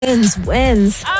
Wins.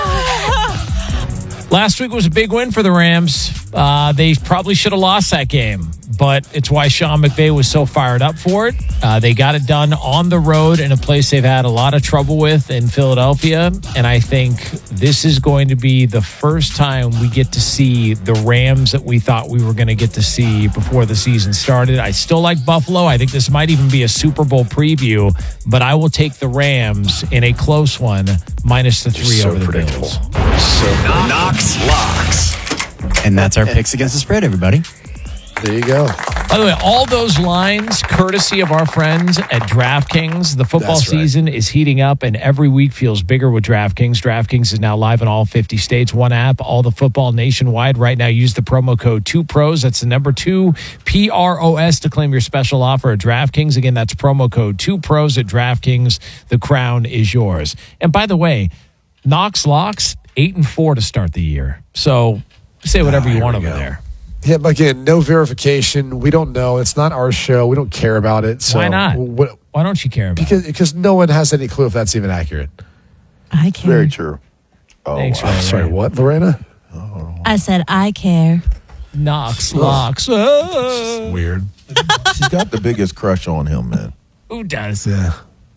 Last week was a big win for the Rams. They probably should have lost that game, but it's why Sean McVay was so fired up for it. They got it done on the road in a place they've had a lot of trouble with in Philadelphia, and I think this is going to be the first time we get to see the Rams that we thought we were going to get to see before the season started. I still like Buffalo. I think this might even be a Super Bowl preview, but I will take the Rams in a close one, minus the 3 over the Bills. Knox Locks. And that's our picks against the spread, everybody. There you go. By the way, all those lines, courtesy of our friends at DraftKings. The football season is heating up, and every week feels bigger with DraftKings. DraftKings is now live in all 50 states. One app, all the football nationwide. Right now, use the promo code 2PROS. That's the number 2, PROS, to claim your special offer at DraftKings. Again, that's promo code 2PROS at DraftKings. The crown is yours. And by the way, Knox Locks, 8-4 to start the year. So say whatever you want over there. Yeah, but again, no verification. We don't know. It's not our show. We don't care about it. So why not? Why don't you care about it? Because no one has any clue if that's even accurate. I care. Very true. Oh, thanks, sorry, what, Lorena? I said I care. Knox Locks. Weird. She's got the biggest crush on him, man. Who does? Yeah.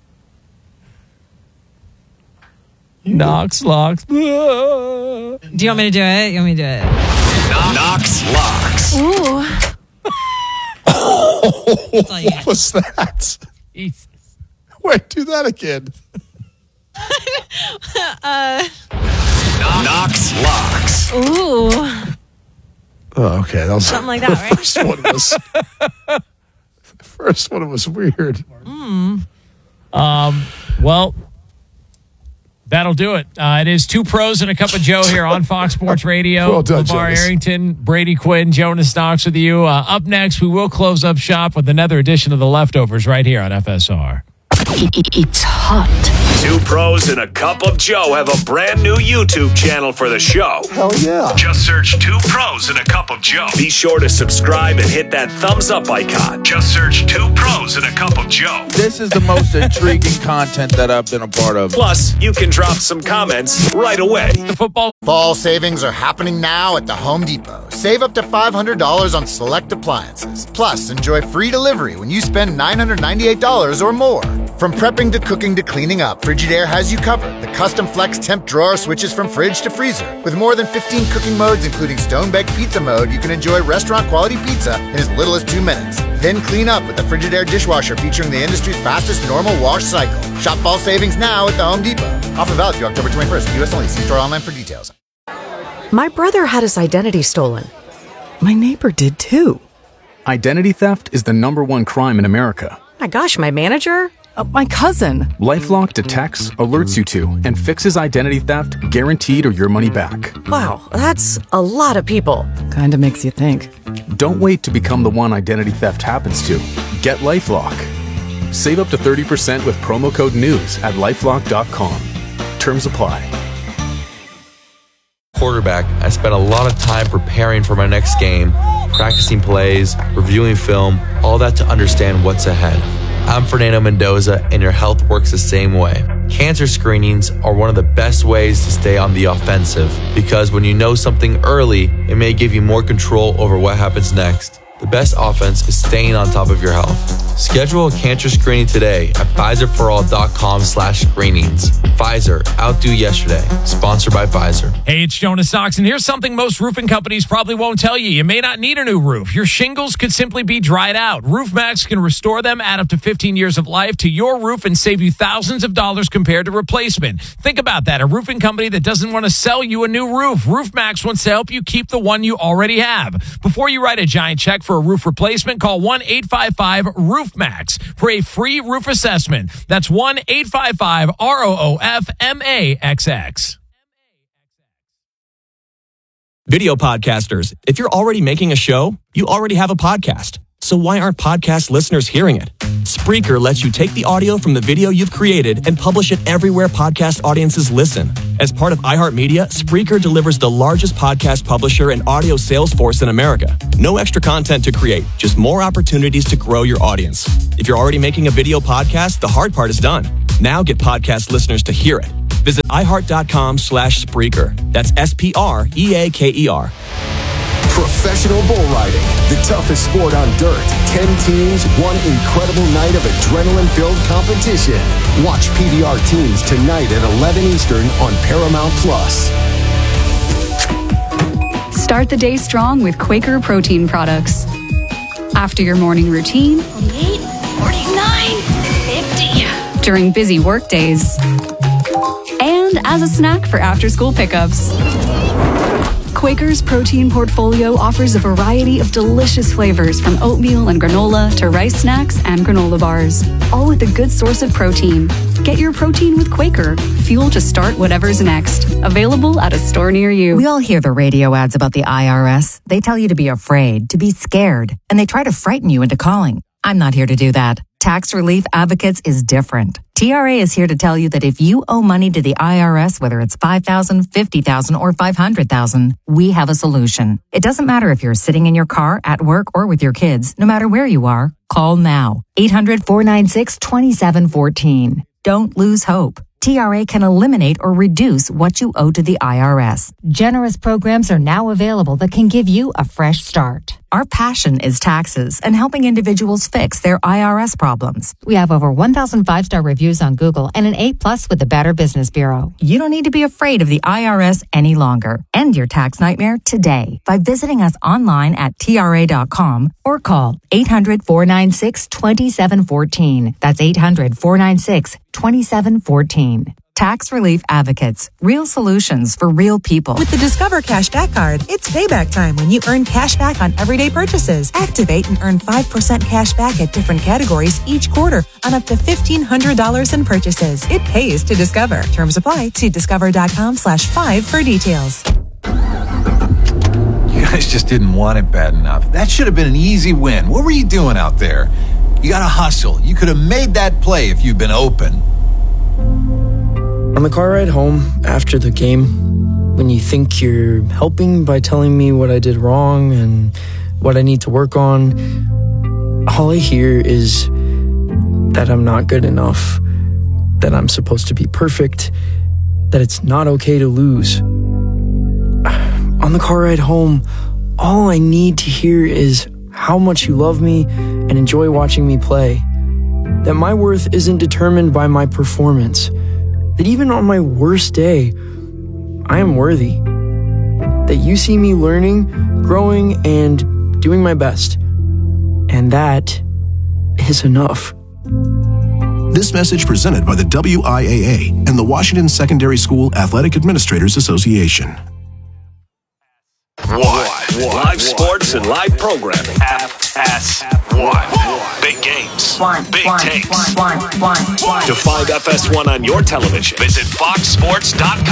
Knox Locks. Do you want me to do it? You want me to do it? Knox Locks. Ooh. What was that? Jesus. Wait, do that again. Knox Locks. Ooh. Oh, okay. That was Something like that, right? First one was weird. Well, that'll do it. It is 2 pros and a cup of Joe here on Fox Sports Radio. Well done, LeVar Jonas. Arrington, Brady Quinn, Jonas Knox with you. Up next, we will close up shop with another edition of The Leftovers right here on FSR. It's hot. 2 pros and a cup of Joe have a brand new YouTube channel for the show. Hell yeah. Just search 2 pros and a cup of Joe. Be sure to subscribe and hit that thumbs up icon. Just search 2 pros and a cup of Joe. This is the most intriguing content that I've been a part of. Plus, you can drop some comments right away. The football. Fall savings are happening now at the Home Depot. Save up to $500 on select appliances. Plus, enjoy free delivery when you spend $998 or more. From prepping to cooking to cleaning up, Frigidaire has you covered. The custom flex temp drawer switches from fridge to freezer. With more than 15 cooking modes, including stone-baked pizza mode, you can enjoy restaurant-quality pizza in as little as 2 minutes. Then clean up with the Frigidaire dishwasher featuring the industry's fastest normal wash cycle. Shop fall savings now at the Home Depot. Offer valid through October 21st. U.S. only. See store online for details. My brother had his identity stolen. My neighbor did too. Identity theft is the #1 crime in America. My gosh, my manager? My cousin. LifeLock detects, alerts you to, and fixes identity theft guaranteed or your money back. Wow, that's a lot of people. Kinda makes you think. Don't wait to become the one identity theft happens to. Get LifeLock. Save up to 30% with promo code NEWS at LifeLock.com. Terms apply. Quarterback, I spent a lot of time preparing for my next game, practicing plays, reviewing film, all that to understand what's ahead. I'm Fernando Mendoza, and your health works the same way. Cancer screenings are one of the best ways to stay on the offensive, because when you know something early, it may give you more control over what happens next. The best offense is staying on top of your health. Schedule a cancer screening today at PfizerForAll.com/screenings. Pfizer, outdo yesterday. Sponsored by Pfizer. Hey, it's Jonas Knox, and here's something most roofing companies probably won't tell you. You may not need a new roof. Your shingles could simply be dried out. RoofMax can restore them, add up to 15 years of life to your roof, and save you thousands of dollars compared to replacement. Think about that. A roofing company that doesn't want to sell you a new roof. RoofMax wants to help you keep the one you already have. Before you write a giant check for a roof replacement, call 1-855-ROOFMAX for a free roof assessment. That's 1-855-ROOFMAXX. Video podcasters, if you're already making a show, you already have a podcast. So why aren't podcast listeners hearing it? Spreaker lets you take the audio from the video you've created and publish it everywhere podcast audiences listen. As part of iHeartMedia, Spreaker delivers the largest podcast publisher and audio sales force in America. No extra content to create, just more opportunities to grow your audience. If you're already making a video podcast, the hard part is done. Now get podcast listeners to hear it. Visit iHeart.com/Spreaker. That's SPREAKER. Professional bull riding, the toughest sport on dirt. 10 teams, one incredible night of adrenaline-filled competition. Watch PBR Teams tonight at 11 Eastern on Paramount Plus. Start the day strong with Quaker protein products. After your morning routine, 48, 49, 50. During busy work days, and as a snack for after-school pickups. Quaker's protein portfolio offers a variety of delicious flavors from oatmeal and granola to rice snacks and granola bars, all with a good source of protein. Get your protein with Quaker, fuel to start whatever's next. Available at a store near you. We all hear the radio ads about the IRS. They tell you to be afraid, to be scared, and they try to frighten you into calling. I'm not here to do that. Tax Relief Advocates is different. TRA is here to tell you that if you owe money to the IRS, whether it's $5,000, $50,000, or $500,000, we have a solution. It doesn't matter if you're sitting in your car, at work, or with your kids. No matter where you are, call now. 800-496-2714. Don't lose hope. TRA can eliminate or reduce what you owe to the IRS. Generous programs are now available that can give you a fresh start. Our passion is taxes and helping individuals fix their IRS problems. We have over 1,000 5-star reviews on Google and an A+ with the Better Business Bureau. You don't need to be afraid of the IRS any longer. End your tax nightmare today by visiting us online at TRA.com or call 800-496-2714. That's 800-496-2714. Tax Relief Advocates. Real solutions for real people. With the Discover Cashback Card, it's payback time when you earn cash back on everyday purchases. Activate and earn 5% cash back at different categories each quarter on up to $1,500 in purchases. It pays to Discover. Terms apply. See discover.com/5 for details. You guys just didn't want it bad enough. That should have been an easy win. What were you doing out there? You got to hustle. You could have made that play if you'd been open. On the car ride home after the game, when you think you're helping by telling me what I did wrong and what I need to work on, all I hear is that I'm not good enough, that I'm supposed to be perfect, that it's not okay to lose. On the car ride home, all I need to hear is how much you love me and enjoy watching me play, that my worth isn't determined by my performance, that even on my worst day, I am worthy. That you see me learning, growing, and doing my best. And that is enough. This message presented by the WIAA and the Washington Secondary School Athletic Administrators Association. Live sports and live programming. FS1. Big games. Big takes. To find FS1 on your television, visit foxsports.com.